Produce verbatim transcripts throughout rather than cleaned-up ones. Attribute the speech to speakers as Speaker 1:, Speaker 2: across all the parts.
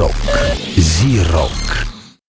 Speaker 1: Рок. Зи-рок.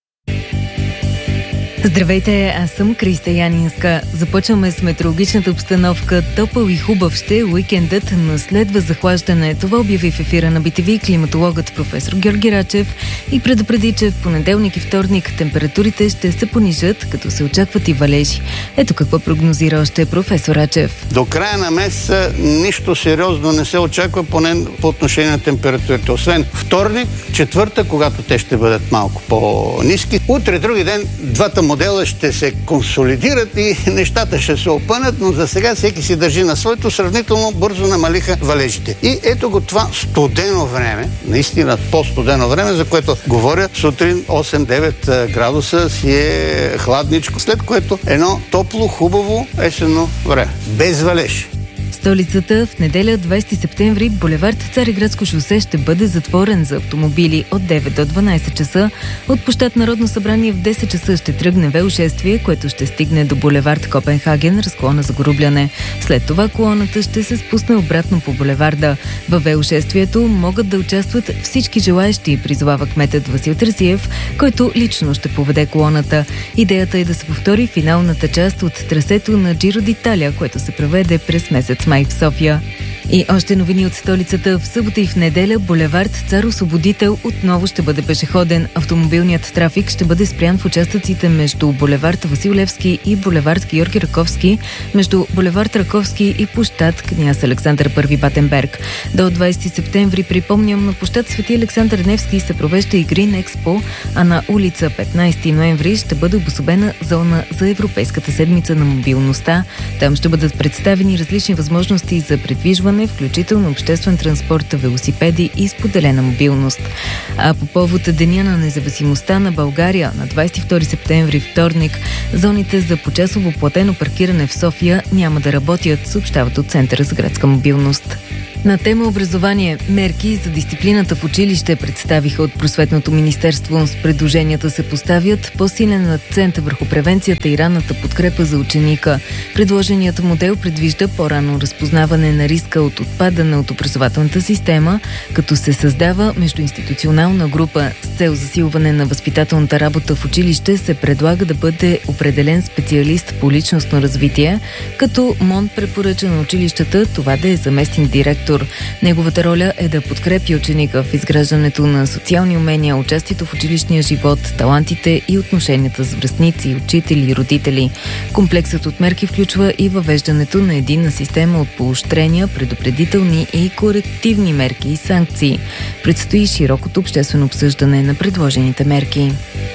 Speaker 2: Здравейте, аз съм Криста Янинска. Започваме с метеорологичната обстановка. Топъл и хубав ще е уикендът, но следва захлаждане. Това обяви в ефира на Би Ти Ви климатологът професор Георги Рачев и предупреди, че в понеделник и вторник температурите ще се понижат, като се очакват и валежи. Ето какво прогнозира още професор Рачев.
Speaker 3: До края на месеца нищо сериозно не се очаква, поне по отношение на температурите. Освен вторник, четвъртък, когато те ще бъдат малко по-ниски. Утре, други ден, двата модела ще се консолидират и нещата ще се опънат, но за сега всеки си държи на своето. Сравнително бързо намалиха валежите. И ето го това студено време, наистина по-студено време, за което говоря, сутрин осем-девет градуса си е хладничко, след което едно топло, хубаво есенно време. Без валеж.
Speaker 2: Столицата в неделя, двайсети септември, булевард Цариградско шосе ще бъде затворен за автомобили от девет до дванайсет часа. От площад Народно събрание в десет часа ще тръгне велошествие, което ще стигне до булевард Копенхаген, разклона за Горубляне. След това колоната ще се спусне обратно по булеварда. Във велошествието могат да участват всички желаещи, призовава кметът Васил Терзиев, който лично ще поведе колоната. Идеята е да се повтори финалната част от трасето на Джиро д'Италия, което се проведе през месец май в София. И още новини от столицата. В събота и в неделя булевард Цар Освободител отново ще бъде пешеходен. Автомобилният трафик ще бъде спрян в участъците между булевард Васил Левски и булевард Георги Раковски, между булевард Раковски и площад Княз Александър Първи Батенберг. До двайсети септември, припомням, на площад Свети Александър Невски се провежда и Грин Експо, а на улица петнайсети ноември ще бъде обособена зона за Европейската седмица на мобилността. Там ще бъдат представени различни възможности за придвижване, включително обществен транспорт, велосипеди и споделена мобилност. А по повод Деня на независимостта на България на двайсети и втори септември, вторник, зоните за почасово платено паркиране в София няма да работят, съобщават от Центъра за градска мобилност. На тема образование, мерки за дисциплината в училище представиха от Просветното министерство. С предложенията се поставят по-силен акцент върху превенцията и ранната подкрепа за ученика. Предложеният модел предвижда по-рано разпознаване на риска от отпадане от образователната система, като се създава междуинституционална група. С цел засилване на възпитателната работа в училище се предлага да бъде определен специалист по личностно развитие, като МОН препоръча на училищата това да е заместник директор. Неговата роля е да подкрепи ученика в изграждането на социални умения, участието в училищния живот, талантите и отношенията с връстници, учители и родители. Комплексът от мерки включва и въвеждането на единна система от поощрения, предупредителни и корективни мерки и санкции. Предстои широкото обществено обсъждане на предложените мерки.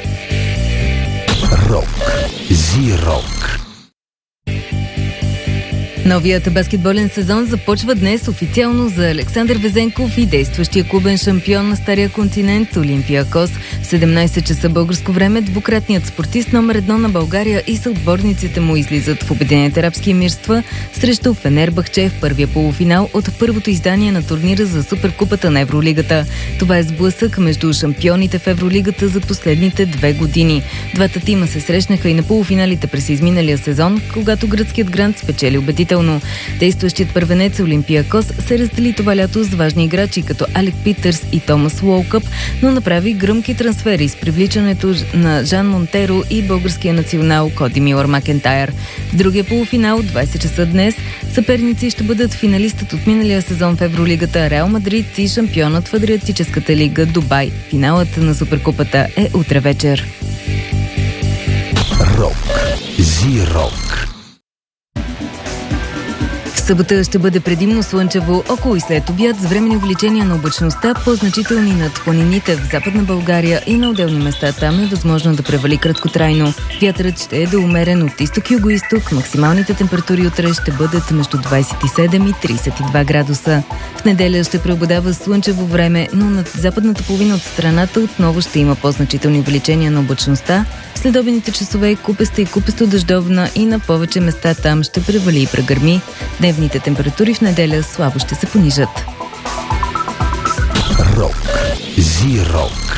Speaker 1: Рок. Зи-рок.
Speaker 2: Новият баскетболен сезон започва днес официално за Александър Везенков и действащия клубен шампион на Стария континент Олимпиакос. В седемнайсет часа българско време двукратният спортист номер едно на България и съотборниците му излизат в Обединените арабски емирства срещу Фенербахче в първия полуфинал от първото издание на турнира за Суперкупата на Евролигата. Това е сблъсък между шампионите в Евролигата за последните две години. Двата тима се срещнаха и на полуфиналите през изминалия сезон, когато гръцкият грант спечели убедително. Действащият първенец Олимпиакос се раздели това лято с важни играчи като Алек Питърс и Томас Уолкъп, но направи гръмки трансфери с привличането на Жан Монтеро и българския национал Коди Милър Макентайр. В другия полуфинал, двайсет часа днес, съперници ще бъдат финалистът от миналия сезон в Евролигата Реал Мадрид и шампионът в Адриатическата лига Дубай. Финалът на Суперкупата е утре вечер.
Speaker 1: Рок. Зи-рок.
Speaker 2: В събота ще бъде предимно слънчево, около и след обяд, с временни увеличения на облачността, по-значителни над планините в Западна България и на отделни места там е възможно да превали краткотрайно. Вятърът ще е да умерен от изток-юго-исток, максималните температури утре ще бъдат между двайсет и седем и трийсет и два градуса. В неделя ще преобладава слънчево време, но над западната половина от страната отново ще има по-значителни увеличения на облачността. В следобедните часове купеста и купесто дъждовна и на повече места там ще превали и прегърми. Дневните температури в неделя слабо ще се понижат.
Speaker 1: Рок. Зи-рок.